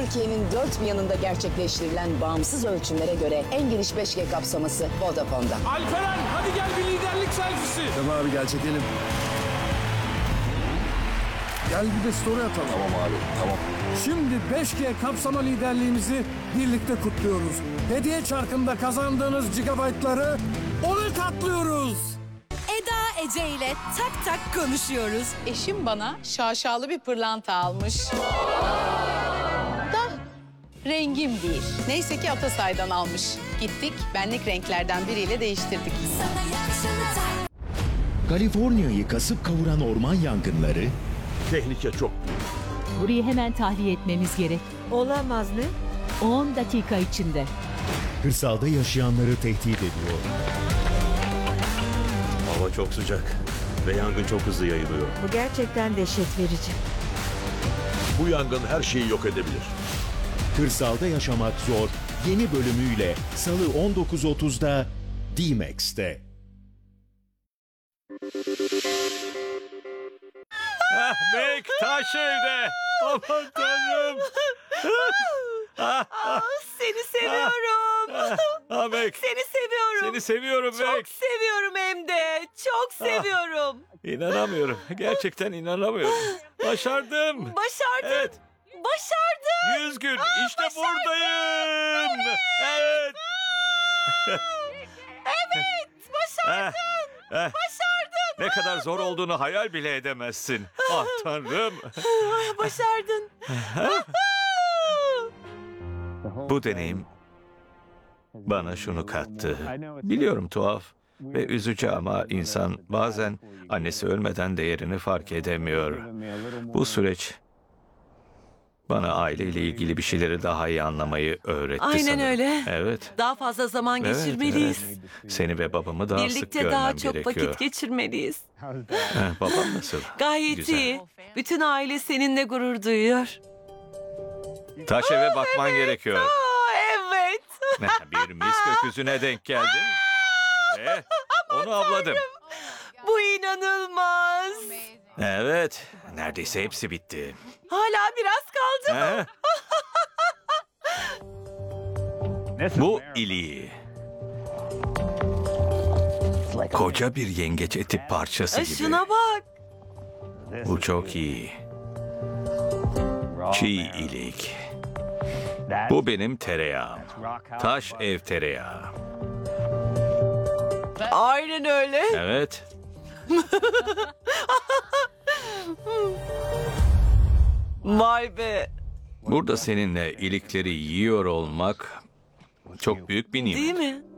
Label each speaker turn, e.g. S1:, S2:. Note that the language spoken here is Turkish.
S1: Türkiye'nin dört bir yanında gerçekleştirilen bağımsız ölçümlere göre en geniş 5G kapsaması Vodafone'da.
S2: Alperen hadi gel bir liderlik selfisi.
S3: Tamam abi gel çekelim. Gel bir de story atalım.
S4: Tamam abi, tamam.
S3: Şimdi 5G kapsama liderliğimizi birlikte kutluyoruz. Hediye çarkında kazandığınız gigabaytları 10'a katlıyoruz.
S5: Eda Ece ile tak tak konuşuyoruz.
S6: Eşim bana şaşalı bir pırlanta almış. Da rengim değil. Neyse ki Atasay'dan almış. Gittik, benlik renklerden biriyle değiştirdik.
S7: Kaliforniya'yı kasıp kavuran orman yangınları,
S4: Tehlike çok büyük.
S8: Burayı hemen tahliye etmemiz gerek.
S9: Olamaz mı?
S8: 10 dakika içinde.
S7: kırsalda yaşayanları tehdit ediyor.
S4: Hava çok sıcak ve yangın çok hızlı yayılıyor.
S9: Bu gerçekten dehşet verici.
S4: Bu yangın her şeyi yok edebilir.
S7: Kırsalda yaşamak zor yeni bölümüyle Salı 19.30'da D-Max'te.
S2: Meg taş evde. Aman tanrım.
S9: Seni seviyorum.
S2: Meg.
S9: Seni seviyorum.
S2: Seni seviyorum Meg.
S9: Çok seviyorum hem de. Çok seviyorum.
S2: İnanamıyorum. Gerçekten inanamıyorum. Başardım.
S9: Başardın.
S2: Evet.
S9: Başardın.
S2: 100 gün. İşte buradayım. Evet.
S9: Evet. Başardın.
S2: Başardın.
S9: Başardın.
S2: Ne kadar zor olduğunu hayal bile edemezsin. Ah tanrım.
S9: Başardın.
S2: Bu deneyim bana şunu kattı. Biliyorum tuhaf ve üzücü ama insan bazen annesi ölmeden değerini fark edemiyor. Bu süreç bana aileyle ilgili bir şeyleri daha iyi anlamayı öğretti
S9: Aynen
S2: sanırım.
S9: öyle.
S2: Evet.
S9: Daha fazla zaman
S2: Evet,
S9: geçirmeliyiz.
S2: evet. Seni ve babamı daha sık
S9: Birlikte
S2: görmem
S9: daha çok
S2: gerekiyor.
S9: vakit geçirmeliyiz.
S2: Babam nasıl?
S9: Gayet
S2: Güzel.
S9: iyi. Bütün aile seninle gurur duyuyor.
S2: Taş eve bakman gerekiyor.
S9: Evet.
S2: Bir mis gökyüzüne denk geldin. Ve onu avladım.
S9: Bu inanılmaz.
S2: Evet. Neredeyse hepsi bitti.
S9: Hala biraz kaldı mı?
S2: Bu iliği. Koca bir yengeç eti parçası gibi.
S9: Şuna bak.
S2: Bu çok iyi. Çiğ ilik. Bu benim tereyağım. Taş ev tereyağı.
S9: Aynen öyle.
S2: Evet.
S9: Vay be.
S2: Burada seninle ilikleri yiyor olmak çok büyük bir nimet.
S9: Değil mi?